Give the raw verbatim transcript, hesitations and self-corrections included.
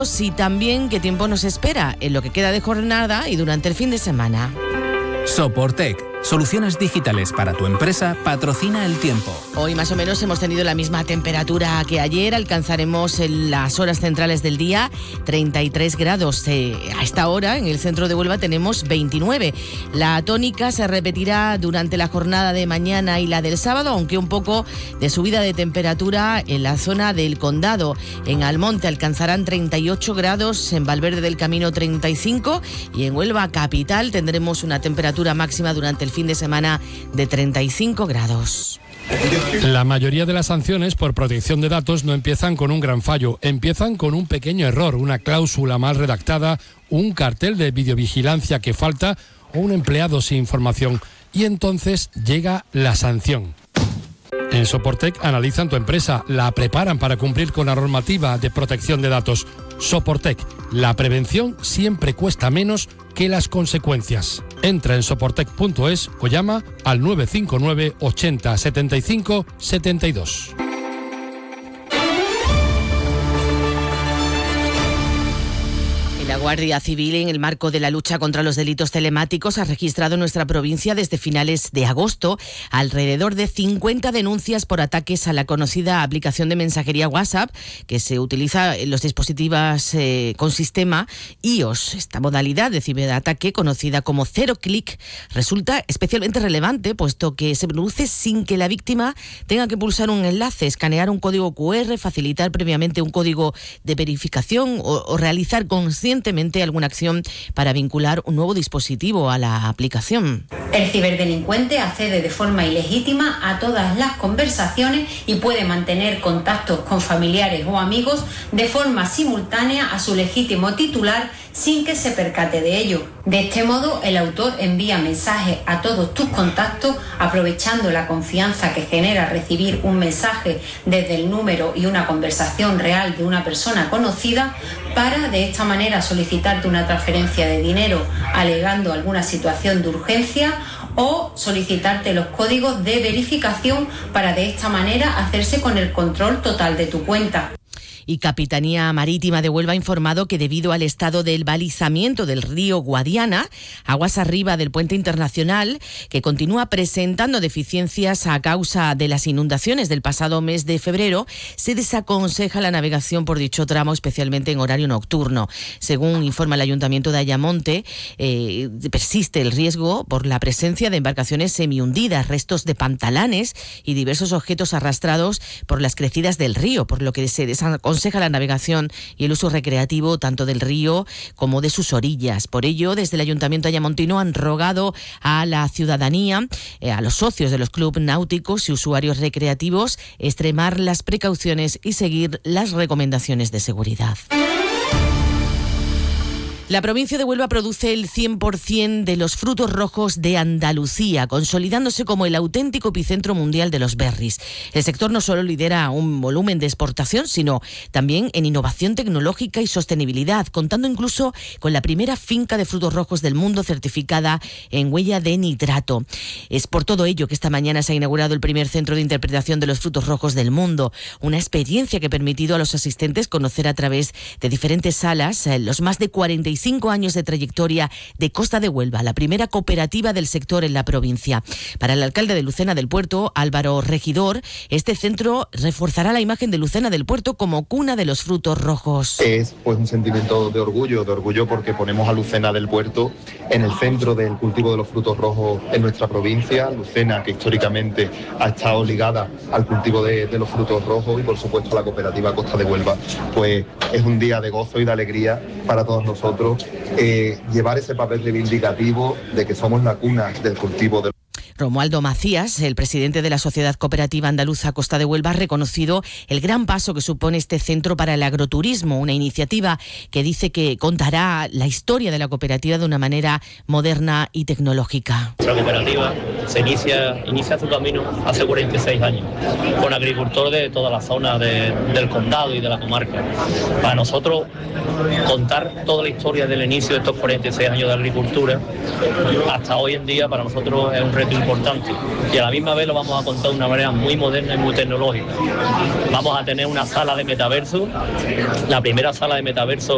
Y también qué tiempo nos espera en lo que queda de jornada y durante el fin de semana. Soportec, soluciones digitales para tu empresa, patrocina el tiempo. Hoy más o menos hemos tenido la misma temperatura que ayer. Alcanzaremos en las horas centrales del día treinta y tres grados. Eh, a esta hora en el centro de Huelva tenemos veintinueve. La tónica se repetirá durante la jornada de mañana y la del sábado, aunque un poco de subida de temperatura en la zona del Condado. En Almonte alcanzarán treinta y ocho grados, en Valverde del Camino treinta y cinco y en Huelva capital tendremos una temperatura máxima durante el fin de semana de treinta y cinco grados. La mayoría de las sanciones por protección de datos no empiezan con un gran fallo, empiezan con un pequeño error, una cláusula mal redactada, un cartel de videovigilancia que falta o un empleado sin información. Y entonces llega la sanción. En Soportec analizan tu empresa, la preparan para cumplir con la normativa de protección de datos. Soportec, la prevención siempre cuesta menos que las consecuencias. Entra en soportec punto es o llama al nueve cinco nueve ochenta setenta y cinco setenta y dos. La Guardia Civil, en el marco de la lucha contra los delitos telemáticos, ha registrado en nuestra provincia desde finales de agosto alrededor de cincuenta denuncias por ataques a la conocida aplicación de mensajería WhatsApp que se utiliza en los dispositivos eh, con sistema iOS. Esta modalidad de ciberataque, conocida como cero clic, resulta especialmente relevante puesto que se produce sin que la víctima tenga que pulsar un enlace, escanear un código cu erre, facilitar previamente un código de verificación o, o realizar conscientemente alguna acción para vincular un nuevo dispositivo a la aplicación. El ciberdelincuente accede de forma ilegítima a todas las conversaciones y puede mantener contactos con familiares o amigos de forma simultánea a su legítimo titular sin que se percate de ello. De este modo, el autor envía mensajes a todos tus contactos aprovechando la confianza que genera recibir un mensaje desde el número y una conversación real de una persona conocida para de esta manera solicitarte una transferencia de dinero alegando alguna situación de urgencia o solicitarte los códigos de verificación para de esta manera hacerse con el control total de tu cuenta. Y Capitanía Marítima de Huelva ha informado que debido al estado del balizamiento del río Guadiana, aguas arriba del puente internacional, que continúa presentando deficiencias a causa de las inundaciones del pasado mes de febrero, se desaconseja la navegación por dicho tramo, especialmente en horario nocturno. Según informa el Ayuntamiento de Ayamonte, eh, persiste el riesgo por la presencia de embarcaciones semihundidas, restos de pantalanes y diversos objetos arrastrados por las crecidas del río, por lo que se desaconseja aconseja la navegación y el uso recreativo tanto del río como de sus orillas. Por ello, desde el Ayuntamiento ayamontino han rogado a la ciudadanía, eh, a los socios de los clubes náuticos y usuarios recreativos, extremar las precauciones y seguir las recomendaciones de seguridad. La provincia de Huelva produce el cien por ciento de los frutos rojos de Andalucía, consolidándose como el auténtico epicentro mundial de los berries. El sector no solo lidera un volumen de exportación, sino también en innovación tecnológica y sostenibilidad, contando incluso con la primera finca de frutos rojos del mundo certificada en huella de nitrato. Es por todo ello que esta mañana se ha inaugurado el primer centro de interpretación de los frutos rojos del mundo, una experiencia que ha permitido a los asistentes conocer a través de diferentes salas los más de cuarenta y cinco años de trayectoria de Costa de Huelva, la primera cooperativa del sector en la provincia. Para el alcalde de Lucena del Puerto, Álvaro Regidor, este centro reforzará la imagen de Lucena del Puerto como cuna de los frutos rojos. Es pues un sentimiento de orgullo, de orgullo porque ponemos a Lucena del Puerto en el centro del cultivo de los frutos rojos en nuestra provincia. Lucena, que históricamente ha estado ligada al cultivo de, de los frutos rojos y por supuesto la cooperativa Costa de Huelva, pues es un día de gozo y de alegría para todos nosotros. Eh, llevar ese papel reivindicativo de que somos la cuna del cultivo de Romualdo Macías, el presidente de la Sociedad Cooperativa Andaluza Costa de Huelva, ha reconocido el gran paso que supone este centro para el agroturismo, una iniciativa que dice que contará la historia de la cooperativa de una manera moderna y tecnológica. Nuestra cooperativa se inicia, inicia su camino hace cuarenta y seis años, con agricultores de toda la zona de, del condado y de la comarca. Para nosotros, contar toda la historia del inicio de estos cuarenta y seis años de agricultura hasta hoy en día, para nosotros es un reto importante. Y a la misma vez lo vamos a contar de una manera muy moderna y muy tecnológica. Vamos a tener una sala de metaverso, la primera sala de metaverso